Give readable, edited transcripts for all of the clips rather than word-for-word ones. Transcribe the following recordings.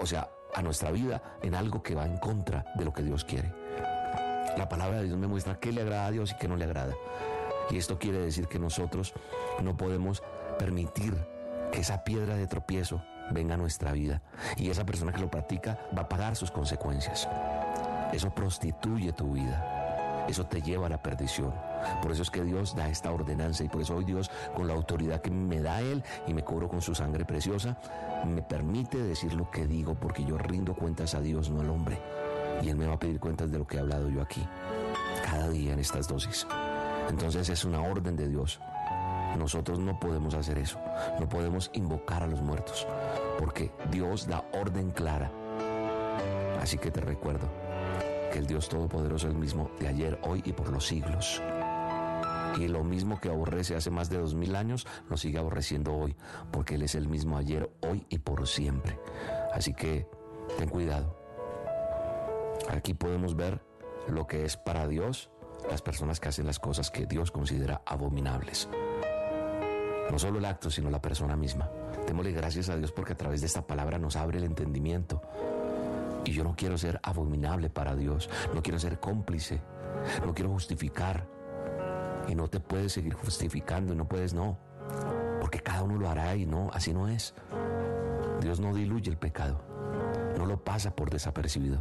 sea, a nuestra vida en algo que va en contra de lo que Dios quiere. La palabra de Dios me muestra qué le agrada a Dios y qué no le agrada. Y esto quiere decir que nosotros no podemos permitir que esa piedra de tropiezo venga a nuestra vida. Y esa persona que lo practica va a pagar sus consecuencias. Eso prostituye tu vida. Eso te lleva a la perdición. Por eso es que Dios da esta ordenanza y por eso hoy Dios, con la autoridad que me da Él y me cubro con su sangre preciosa, me permite decir lo que digo, porque yo rindo cuentas a Dios, no al hombre. Y Él me va a pedir cuentas de lo que he hablado yo aquí, cada día en estas dosis. Entonces es una orden de Dios. Nosotros no podemos hacer eso. No podemos invocar a los muertos, porque Dios da orden clara. Así que te recuerdo que el Dios Todopoderoso es el mismo de ayer, hoy y por los siglos. Y lo mismo que aborrece hace más de 2000 años, lo sigue aborreciendo hoy, porque Él es el mismo ayer, hoy y por siempre. Así que ten cuidado. Aquí podemos ver lo que es para Dios las personas que hacen las cosas que Dios considera abominables. No solo el acto, sino la persona misma. Démosle gracias a Dios porque a través de esta palabra nos abre el entendimiento. Y yo no quiero ser abominable para Dios, no quiero ser cómplice, no quiero justificar. Y no te puedes seguir justificando y no puedes, no. Porque cada uno lo hará y no, así no es. Dios no diluye el pecado, no lo pasa por desapercibido.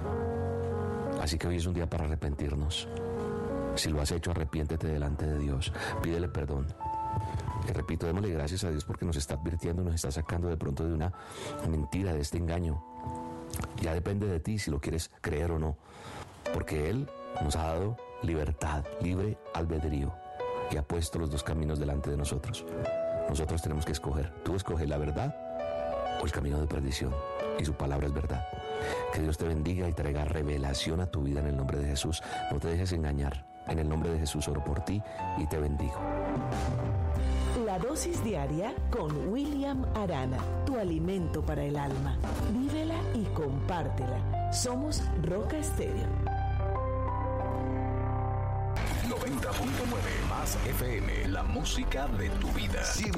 Así que hoy es un día para arrepentirnos. Si lo has hecho, arrepiéntete delante de Dios, pídele perdón. Y repito, démosle gracias a Dios porque nos está advirtiendo, nos está sacando de pronto de una mentira, de este engaño. Ya depende de ti si lo quieres creer o no, porque Él nos ha dado libertad, libre albedrío, y ha puesto los dos caminos delante de nosotros. Nosotros tenemos que escoger. Tú escoges la verdad o el camino de perdición, y su palabra es verdad. Que Dios te bendiga y traiga revelación a tu vida en el nombre de Jesús. No te dejes engañar. En el nombre de Jesús oro por ti y te bendigo. La dosis diaria con William Arana, tu alimento para el alma. Vívela y compártela. Somos Roca Estéreo. 90.9 más FM, la música de tu vida.